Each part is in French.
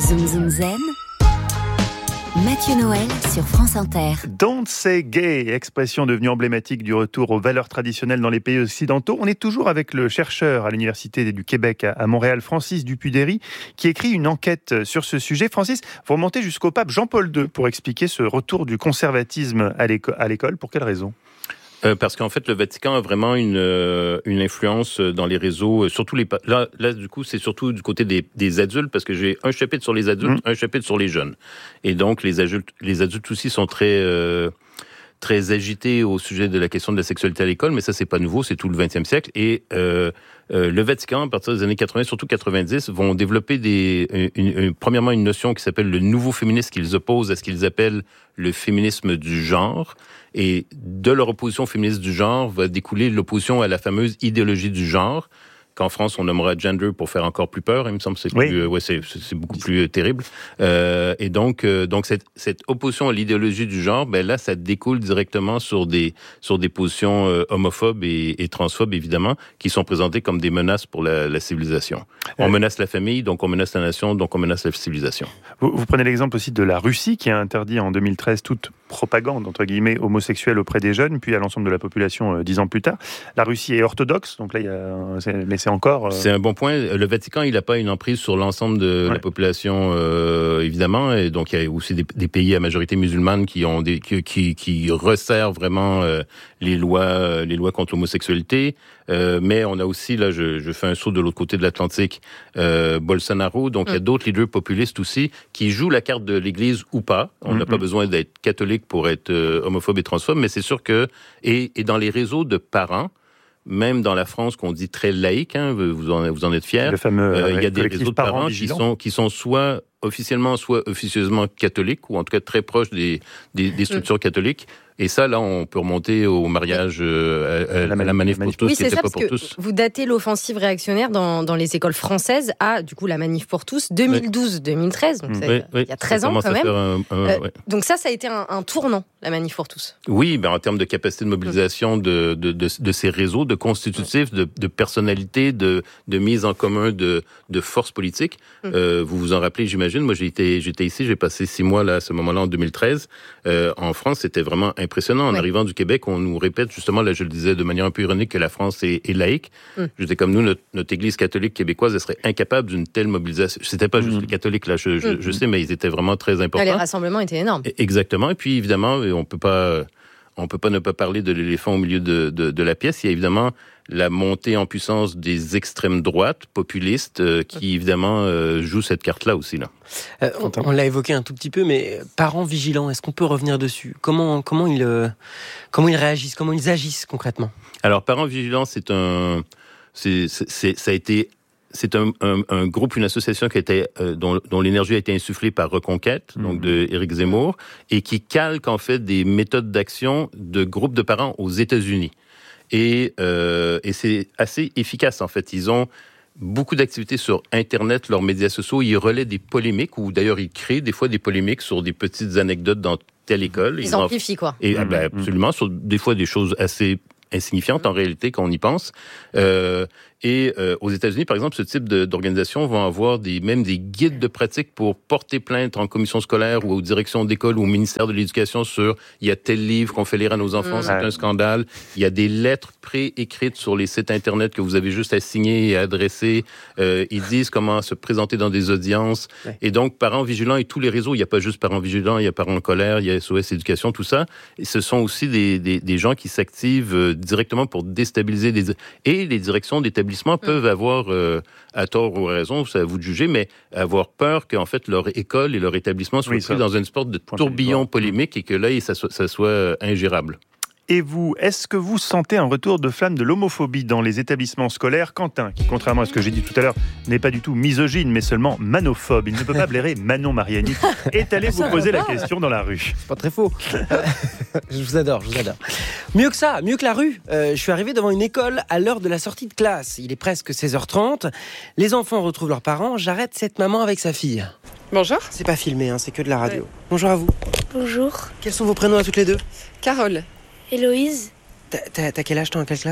Zoom Zoom Zen, Mathieu Noël sur France Inter. Don't say gay, expression devenue emblématique du retour aux valeurs traditionnelles dans les pays occidentaux. On est toujours avec le chercheur à l'Université du Québec à Montréal, Francis Dupuy-Derry, qui écrit une enquête sur ce sujet. Francis, vous remontez jusqu'au pape Jean-Paul II pour expliquer ce retour du conservatisme à l'école. Pour quelle raison ? Parce qu'en fait, le Vatican a vraiment une influence dans les réseaux, surtout là, du coup, c'est surtout du côté des adultes, parce que j'ai un chapitre sur les adultes, un chapitre sur les jeunes. Et donc, les adultes aussi sont très agités au sujet de la question de la sexualité à l'école, mais ça, c'est pas nouveau, c'est tout le 20e siècle. Et le Vatican, à partir des années 80, surtout 90, vont développer premièrement une notion qui s'appelle le nouveau féminisme, qu'ils opposent à ce qu'ils appellent le féminisme du genre. Et de leur opposition féministe du genre va découler l'opposition à la fameuse idéologie du genre, qu'en France on nommera gender pour faire encore plus peur. Il me semble que c'est beaucoup plus terrible. Et donc cette opposition à l'idéologie du genre, ben là ça découle directement sur des positions homophobes et transphobes évidemment, qui sont présentées comme des menaces pour la civilisation. On menace la famille, donc on menace la nation, donc on menace la civilisation. Vous prenez l'exemple aussi de la Russie qui a interdit en 2013 toute propagande entre guillemets homosexuelle auprès des jeunes, puis à l'ensemble de la population 10 ans plus tard. La Russie est orthodoxe, donc là mais c'est encore. C'est un bon point. Le Vatican, il n'a pas une emprise sur l'ensemble de la population, évidemment, et donc il y a aussi des pays à majorité musulmane qui resserrent vraiment les lois contre l'homosexualité. Mais on a aussi, là, je fais un saut de l'autre côté de l'Atlantique, Bolsonaro. Donc il y a d'autres leaders populistes aussi qui jouent la carte de l'Église ou pas. On n'a pas besoin d'être catholique pour être homophobe et transphobe, mais c'est sûr que et dans les réseaux de parents, même dans la France qu'on dit très laïque, hein, vous en êtes fiers, le fameux il y a des réseaux de parents qui sont soit officiellement, soit officieusement catholiques, ou en tout cas très proches des structures catholiques. Et ça, là, on peut remonter au mariage, à la manif pour tous, qui n'était pas pour tous. Vous datez l'offensive réactionnaire dans les écoles françaises à, du coup, la manif pour tous, 2012-2013. Donc il y a 13 ans quand même. Donc ça a été un tournant, la manif pour tous. Oui, en termes de capacité de mobilisation de ces réseaux, de constitutifs, de personnalités, de mise en commun de forces politiques. Vous vous en rappelez, j'imagine. Moi, j'étais ici, j'ai passé 6 mois là, à ce moment-là, en 2013. En France, c'était vraiment impressionnant. En arrivant du Québec, on nous répète justement, là je le disais de manière un peu ironique, que la France est laïque. J'étais comme nous, notre Église catholique québécoise, elle serait incapable d'une telle mobilisation. C'était pas juste les catholiques, là, je sais, mais ils étaient vraiment très importants. Les rassemblements étaient énormes. Exactement. Et puis évidemment, on peut pas ne pas parler de l'éléphant au milieu de la pièce. Il y a évidemment la montée en puissance des extrêmes droites populistes qui évidemment jouent cette carte-là aussi là. On l'a évoqué un tout petit peu, mais parents vigilants, est-ce qu'on peut revenir dessus ? Comment ils réagissent, comment ils agissent concrètement ? Alors parents vigilants, c'est un groupe, une association qui a été, dont l'énergie a été insufflée par Reconquête, donc de Éric Zemmour, et qui calque en fait des méthodes d'action de groupes de parents aux États-Unis. Et c'est assez efficace en fait. Ils ont beaucoup d'activités sur Internet, leurs médias sociaux. Ils relaient des polémiques, ou d'ailleurs ils créent des fois des polémiques sur des petites anecdotes dans telle école. Ils amplifient quoi. Et absolument, sur des fois des choses assez insignifiantes en réalité quand on y pense. Et aux États-Unis, par exemple, ce type d'organisation vont avoir même des guides de pratique pour porter plainte en commission scolaire ou aux directions d'école ou au ministère de l'Éducation sur il y a tel livre qu'on fait lire à nos enfants, c'est un scandale. Il y a des lettres pré-écrites sur les sites Internet que vous avez juste à signer et à adresser. Ils disent comment se présenter dans des audiences. Et donc, Parents vigilants et tous les réseaux, il n'y a pas juste Parents vigilants, il y a Parents en colère, il y a SOS Éducation, tout ça. Et ce sont aussi des gens qui s'activent directement pour déstabiliser et les directions d'établissements peuvent avoir, à tort ou à raison, c'est à vous de juger, mais avoir peur qu'en fait leur école et leur établissement soient pris dans une sorte de tourbillon polémique et que là, ça soit ingérable. Et vous, est-ce que vous sentez un retour de flamme de l'homophobie dans les établissements scolaires ? Quentin, qui contrairement à ce que j'ai dit tout à l'heure, n'est pas du tout misogyne, mais seulement manophobe. Il ne peut pas blairer Manon Mariani. Est allé vous poser la question dans la rue. C'est pas très faux. Je vous adore. Mieux que ça, mieux que la rue. Je suis arrivé devant une école à l'heure de la sortie de classe. Il est presque 16h30. Les enfants retrouvent leurs parents. J'arrête cette maman avec sa fille. Bonjour. C'est pas filmé, c'est que de la radio. Bonjour à vous. Bonjour. Quels sont vos prénoms à toutes les deux ? Carole. Héloïse. T'as quel âge, toi ? En quelle classe, toi ?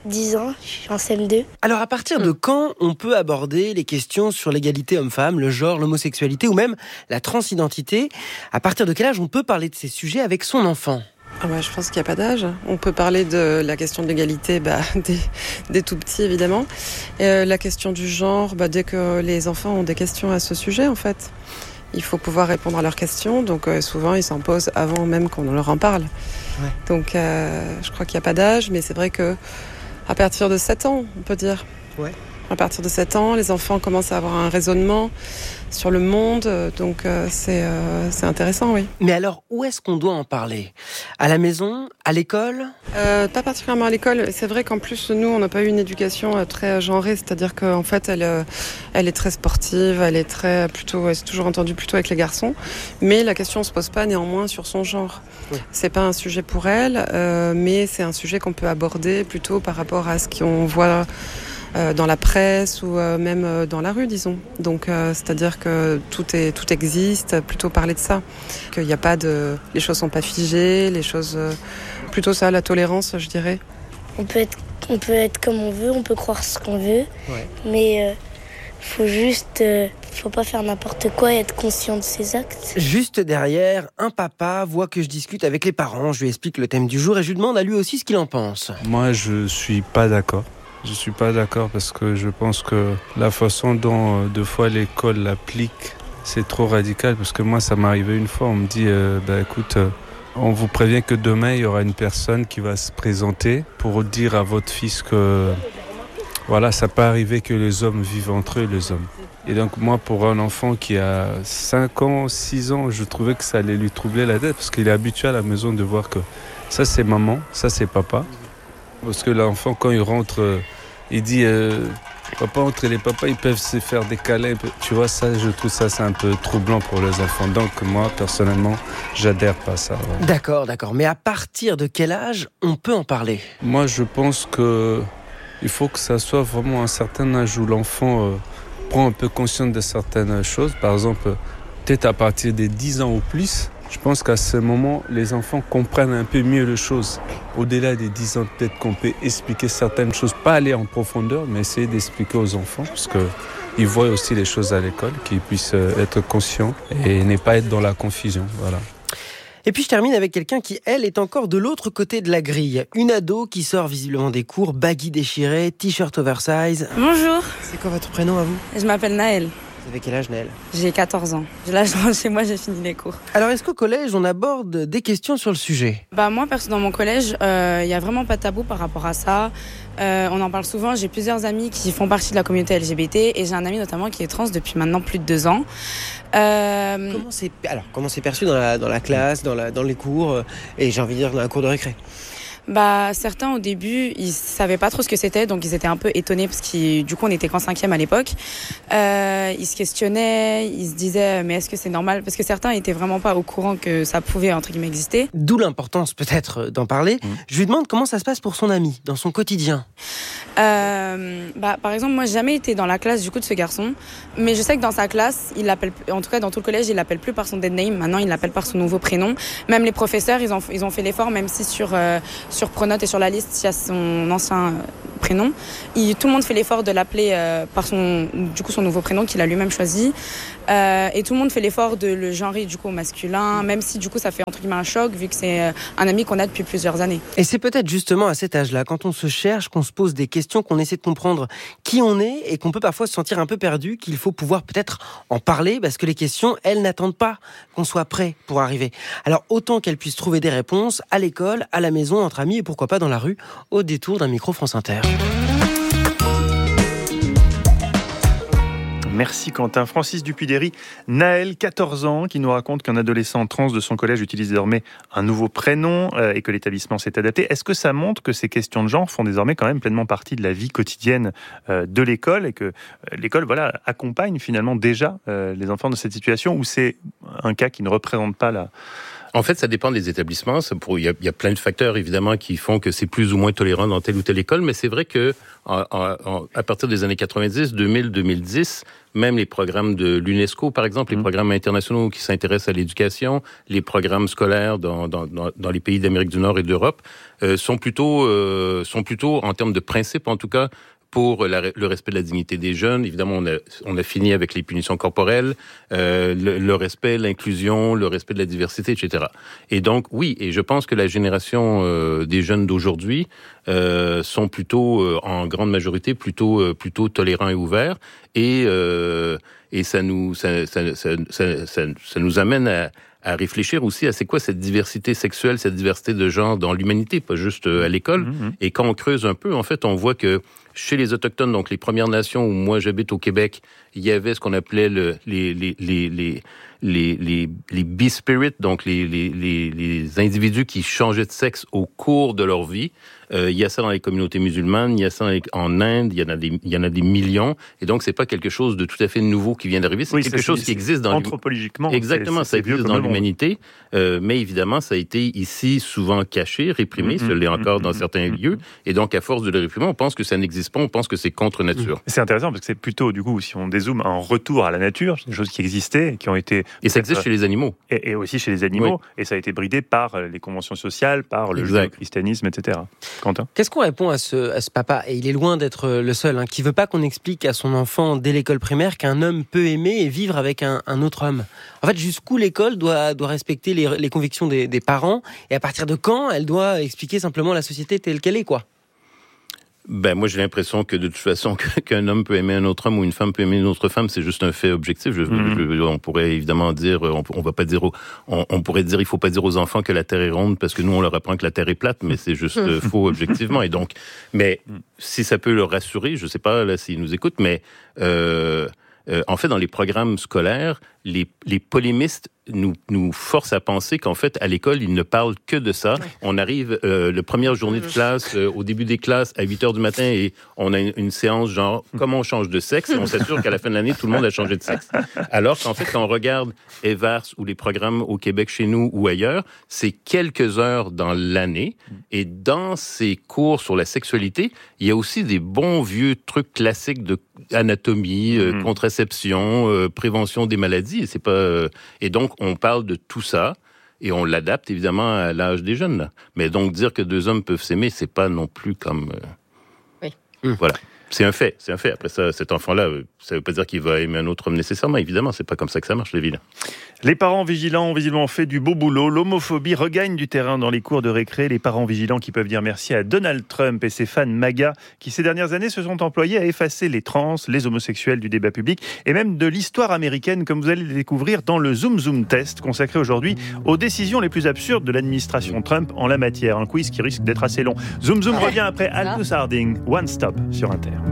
10 ans, je suis en CM2. Alors à partir de quand on peut aborder les questions sur l'égalité homme-femme, le genre, l'homosexualité ou même la transidentité? À partir de quel âge on peut parler de ces sujets avec son enfant? Je pense qu'il n'y a pas d'âge. On peut parler de la question de l'égalité des tout petits, évidemment. Et la question du genre, dès que les enfants ont des questions à ce sujet, en fait. Il faut pouvoir répondre à leurs questions. Donc souvent, ils s'en posent avant même qu'on leur en parle. Ouais. Donc je crois qu'il n'y a pas d'âge, mais c'est vrai que à partir de 7 ans, on peut dire. Ouais. À partir de 7 ans, les enfants commencent à avoir un raisonnement sur le monde, donc c'est intéressant, oui. Mais alors, où est-ce qu'on doit en parler? À la maison? À l'école? Pas particulièrement à l'école. C'est vrai qu'en plus, nous, on n'a pas eu une éducation très genrée, c'est-à-dire qu'en fait, elle est très sportive, elle est toujours entendue plutôt avec les garçons, mais la question ne se pose pas néanmoins sur son genre. Oui. C'est pas un sujet pour elle, mais c'est un sujet qu'on peut aborder plutôt par rapport à ce qu'on voit dans la presse ou même dans la rue, disons. Donc, c'est-à-dire que tout existe, plutôt parler de ça. Qu'il n'y a pas les choses sont pas figées, les choses, plutôt ça, la tolérance, je dirais. On peut être comme on veut, on peut croire ce qu'on veut, ouais. Mais faut pas faire n'importe quoi et être conscient de ses actes. Juste derrière, un papa voit que je discute avec les parents, je lui explique le thème du jour et je lui demande à lui aussi ce qu'il en pense. Moi, je suis pas d'accord. Je suis pas d'accord parce que je pense que la façon dont deux fois l'école l'applique, c'est trop radical. Parce que moi, ça m'est arrivé une fois, on me dit, écoute, on vous prévient que demain, il y aura une personne qui va se présenter pour dire à votre fils que, voilà, ça peut arriver que les hommes vivent entre eux, les hommes. Et donc moi, pour un enfant qui a 5 ans, 6 ans, je trouvais que ça allait lui troubler la tête parce qu'il est habitué à la maison de voir que ça, c'est maman, ça, c'est papa. Parce que l'enfant, quand il rentre, il dit papa, entre les papas, ils peuvent se faire des câlins. Tu vois, ça, je trouve ça, c'est un peu troublant pour les enfants. Donc moi, personnellement, j'adhère pas à ça. Ouais. D'accord. Mais à partir de quel âge on peut en parler? Moi, je pense qu'il faut que ça soit vraiment un certain âge où l'enfant prend un peu conscience de certaines choses. Par exemple, peut-être à partir des 10 ans ou plus. Je pense qu'à ce moment, les enfants comprennent un peu mieux les choses. Au-delà des 10 ans, peut-être qu'on peut expliquer certaines choses, pas aller en profondeur, mais essayer d'expliquer aux enfants, parce qu'ils voient aussi les choses à l'école, qu'ils puissent être conscients et ne pas être dans la confusion. Voilà. Et puis je termine avec quelqu'un qui, elle, est encore de l'autre côté de la grille. Une ado qui sort visiblement des cours, baggy déchiré, t-shirt oversize. Bonjour. C'est quoi votre prénom à vous? Je m'appelle Naël. Vous avez quel âge, Naël? J'ai 14 ans. Là, je rentre chez moi, j'ai fini les cours. Alors, est-ce qu'au collège, on aborde des questions sur le sujet? Moi, perso, dans mon collège, il n'y a vraiment pas de tabou par rapport à ça. On en parle souvent. J'ai plusieurs amis qui font partie de la communauté LGBT et j'ai un ami notamment qui est trans depuis maintenant plus de 2 ans. Comment c'est perçu dans la classe, dans les cours et j'ai envie de dire dans la cour de récré? Certains au début ils savaient pas trop ce que c'était, donc ils étaient un peu étonnés parce que du coup on était qu'en 5e à l'époque. Ils se questionnaient, ils se disaient mais est-ce que c'est normal, parce que certains étaient vraiment pas au courant que ça pouvait entre guillemets exister. D'où l'importance peut-être d'en parler. Je lui demande comment ça se passe pour son ami dans son quotidien. Par exemple, moi j'ai jamais été dans la classe du coup de ce garçon, mais je sais que dans sa classe il l'appelle, en tout cas dans tout le collège, il l'appelle plus par son dead name. Maintenant il l'appelle par son nouveau prénom. Même les professeurs ils ont fait l'effort, même si sur Pronote et sur la liste, il y a son ancien prénom. Tout le monde fait l'effort de l'appeler par son nouveau prénom qu'il a lui-même choisi. Et tout le monde fait l'effort de le genrer du coup au masculin, même si du coup ça fait entre guillemets un choc vu que c'est un ami qu'on a depuis plusieurs années. Et c'est peut-être justement à cet âge-là, quand on se cherche, qu'on se pose des questions, qu'on essaie de comprendre qui on est et qu'on peut parfois se sentir un peu perdu, qu'il faut pouvoir peut-être en parler parce que les questions, elles n'attendent pas qu'on soit prêt pour arriver. Alors autant qu'elles puissent trouver des réponses à l'école, à la maison, entre amis et pourquoi pas dans la rue, au détour d'un micro France Inter. Merci Quentin. Francis Dupuy-Derry, Naël, 14 ans, qui nous raconte qu'un adolescent trans de son collège utilise désormais un nouveau prénom et que l'établissement s'est adapté. Est-ce que ça montre que ces questions de genre font désormais quand même pleinement partie de la vie quotidienne de l'école et que l'école accompagne finalement déjà les enfants de cette situation, ou c'est un cas qui ne représente pas En fait, ça dépend des établissements. Il y a plein de facteurs, évidemment, qui font que c'est plus ou moins tolérant dans telle ou telle école, mais c'est vrai que à partir des années 90, 2000, 2010, même les programmes de l'UNESCO, par exemple, les programmes internationaux qui s'intéressent à l'éducation, les programmes scolaires dans les pays d'Amérique du Nord et d'Europe, sont plutôt, en termes de principe, en tout cas, pour le respect de la dignité des jeunes. Évidemment, on a fini avec les punitions corporelles, le respect, l'inclusion, le respect de la diversité, etc. Et donc, oui, et je pense que la génération des jeunes d'aujourd'hui sont plutôt, en grande majorité, plutôt tolérants et ouverts. Et ça nous amène à réfléchir aussi à c'est quoi cette diversité sexuelle, cette diversité de genre dans l'humanité, pas juste à l'école. Et quand on creuse un peu, en fait, on voit que chez les Autochtones, donc les Premières Nations où moi j'habite au Québec, il y avait ce qu'on appelait les B-spirit, donc les individus qui changeaient de sexe au cours de leur vie. Il y a ça dans les communautés musulmanes, il y a ça en Inde, il y en a des millions. Et donc, c'est pas quelque chose de tout à fait nouveau qui vient d'arriver, c'est quelque chose qui existe dans anthropologiquement. Exactement, ça existe dans l'humanité. Mais évidemment, ça a été ici souvent caché, réprimé, ça l'est encore dans certains lieux. Et donc, à force de le réprimer, on pense que ça n'existe pas, on pense que c'est contre nature. C'est intéressant parce que c'est plutôt, du coup, si on dézoome, un retour à la nature, des choses qui existaient, qui ont été... Et ça existe chez les animaux. Et aussi chez les animaux. Oui. Et ça a été bridé par les conventions sociales, par le christianisme, etc. Quentin ? Qu'est-ce qu'on répond à ce papa, et il est loin d'être le seul, qui veut pas qu'on explique à son enfant dès l'école primaire qu'un homme peut aimer et vivre avec un autre homme. En fait, jusqu'où l'école doit respecter les convictions des parents, et à partir de quand elle doit expliquer simplement la société telle qu'elle est, quoi. Ben, moi, j'ai l'impression que de toute façon, qu'un homme peut aimer un autre homme ou une femme peut aimer une autre femme, c'est juste un fait objectif. On pourrait évidemment dire, on va pas dire, on pourrait dire, il faut pas dire aux enfants que la Terre est ronde parce que nous, on leur apprend que la Terre est plate, mais c'est juste faux objectivement. Et donc, mais si ça peut leur rassurer, je sais pas là s'ils nous écoutent, mais en fait, dans les programmes scolaires, les polémistes nous forcent à penser qu'en fait, à l'école, ils ne parlent que de ça. On arrive la première journée de classe, au début des classes, à 8h du matin, et on a une séance genre « Comment on change de sexe ?» et on s'assure qu'à la fin de l'année, tout le monde a changé de sexe. Alors qu'en fait, quand on regarde Evars ou les programmes au Québec, chez nous ou ailleurs, c'est quelques heures dans l'année. Et dans ces cours sur la sexualité, il y a aussi des bons vieux trucs classiques de anatomie, contraception, prévention des maladies. Et c'est pas et donc on parle de tout ça et on l'adapte évidemment à l'âge des jeunes. Là. Mais donc dire que deux hommes peuvent s'aimer, c'est pas non plus comme voilà. C'est un fait. Après ça, cet enfant-là, ça veut pas dire qu'il va aimer un autre homme nécessairement. Évidemment, c'est pas comme ça que ça marche, les villes. Les parents vigilants ont visiblement fait du beau boulot. L'homophobie regagne du terrain dans les cours de récré. Les parents vigilants qui peuvent dire merci à Donald Trump et ses fans MAGA qui, ces dernières années, se sont employés à effacer les trans, les homosexuels du débat public et même de l'histoire américaine, comme vous allez le découvrir dans le Zoom Zoom Test, consacré aujourd'hui aux décisions les plus absurdes de l'administration Trump en la matière. Un quiz qui risque d'être assez long. Zoom Zoom revient après Aldous Harding, One Stop sur Inter.